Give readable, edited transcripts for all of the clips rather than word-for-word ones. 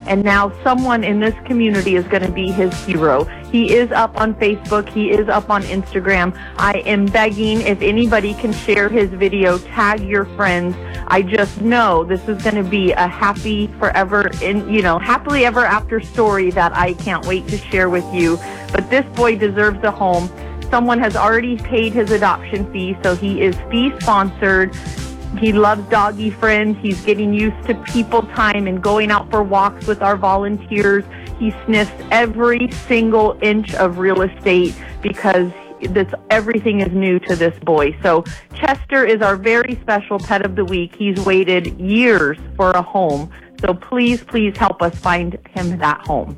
and now someone in this community is going to be his hero. He is up on Facebook. He is up on Instagram. I am begging, if anybody can share his video, tag your friends. I just know this is going to be a happily ever after story that I can't wait to share with you. But this boy deserves a home. Someone has already paid his adoption fee, so he is fee-sponsored. He loves doggy friends. He's getting used to people time and going out for walks with our volunteers. He sniffs every single inch of real estate because everything is new to this boy. So Chester is our very special pet of the week. He's waited years for a home. So please, please help us find him that home.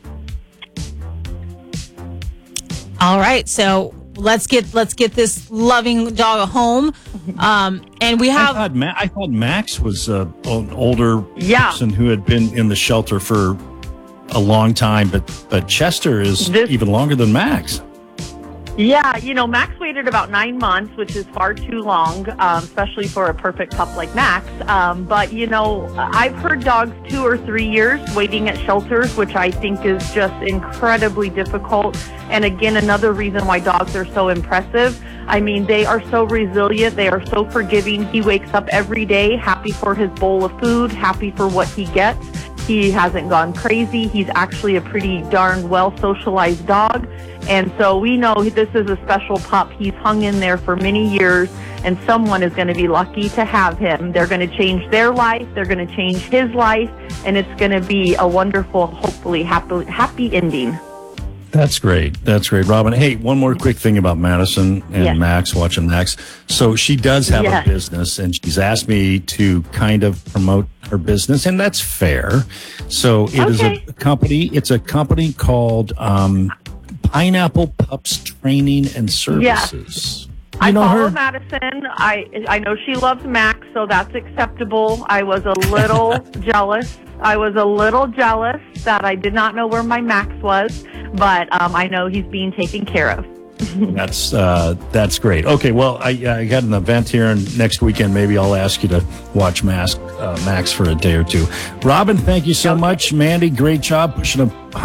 All right, so let's get this loving dog a home. And we have. I thought Max was an older person who had been in the shelter for a long time, but Chester is even longer than Max. Yeah, Max waited about 9 months, which is far too long, especially for a perfect pup like Max. But, I've heard dogs 2 or 3 years waiting at shelters, which I think is just incredibly difficult. And again, another reason why dogs are so impressive. I mean, they are so resilient. They are so forgiving. He wakes up every day happy for his bowl of food, happy for what he gets. He hasn't gone crazy. He's actually a pretty darn well-socialized dog. And so we know this is a special pup. He's hung in there for many years, and someone is going to be lucky to have him. They're going to change their life. They're going to change his life, and it's going to be a wonderful, hopefully happy ending. That's great. That's great, Robin. Hey, one more quick thing about Madison and Max, watching Max. So she does have a business, and she's asked me to kind of promote her business, and that's fair. So it is a company. It's a company called Pineapple Pups Training and Services. I follow Madison. I know she loves Max, so that's acceptable. I was a little jealous. That I did not know where my Max was, but I know he's being taken care of. That's great. Okay, well, I got an event here, and next weekend maybe I'll ask you to watch Max for a day or two. Robin, thank you so much. Mandy, great job pushing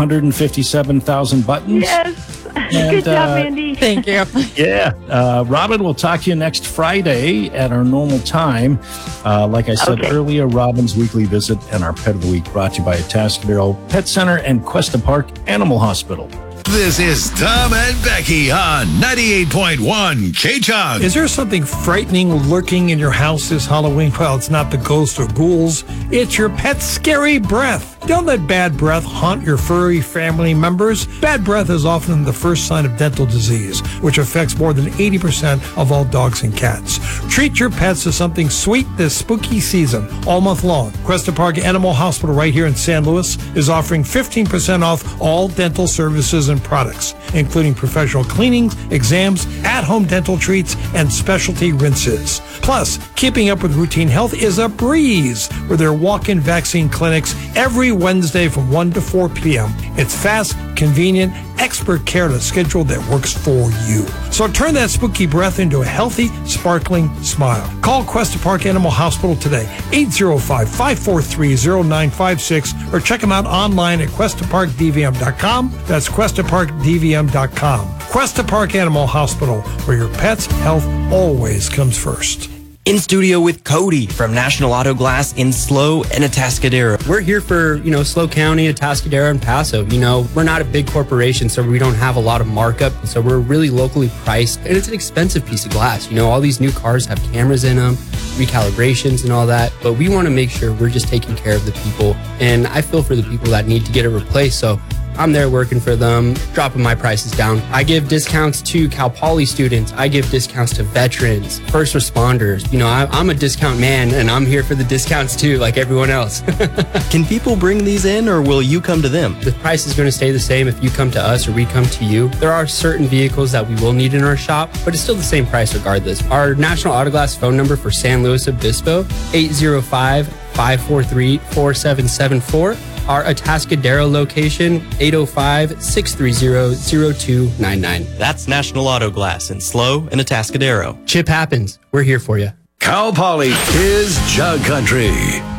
157,000 buttons. Yes. Good job, Mandy. Thank you. Yeah. Robin, we'll talk to you next Friday at our normal time. Like I said earlier, Robin's Weekly Visit and our Pet of the Week brought to you by Atascadero Pet Center and Cuesta Park Animal Hospital. This is Tom and Becky on 98.1 K-Chug. Is there something frightening lurking in your house this Halloween? Well, it's not the ghosts or ghouls. It's your pet's scary breath. Don't let bad breath haunt your furry family members. Bad breath is often the first sign of dental disease, which affects more than 80% of all dogs and cats. Treat your pets to something sweet this spooky season, all month long. Cuesta Park Animal Hospital right here in San Luis is offering 15% off all dental services and products, including professional cleanings, exams, at-home dental treats, and specialty rinses. Plus, keeping up with routine health is a breeze with their walk-in vaccine clinics every Wednesday from 1 to 4 p.m. It's fast, convenient, expert care to schedule that works for you. So turn that spooky breath into a healthy, sparkling smile. Call Cuesta Park Animal Hospital today, 805-543-0956, or check them out online at QuestaParkDVM.com. That's QuestaParkDVM.com. Cuesta Park Animal Hospital, where your pet's health always comes first. In studio with Cody from National Auto Glass in SLO and Atascadero. We're here for, SLO County, Atascadero, and Paso. We're not a big corporation, so we don't have a lot of markup. So we're really locally priced, and it's an expensive piece of glass. All these new cars have cameras in them, recalibrations and all that, but we want to make sure we're just taking care of the people. And I feel for the people that need to get it replaced, so I'm there working for them, dropping my prices down. I give discounts to Cal Poly students. I give discounts to veterans, first responders. I'm a discount man, and I'm here for the discounts too, like everyone else. Can people bring these in, or will you come to them? The price is going to stay the same if you come to us or we come to you. There are certain vehicles that we will need in our shop, but it's still the same price regardless. Our National Auto Glass phone number for San Luis Obispo, 805-543-4774. Our Atascadero location, 805-630-0299. That's National Auto Glass in SLO and Atascadero. Chip happens. We're here for you. Cal Poly is Chug Country.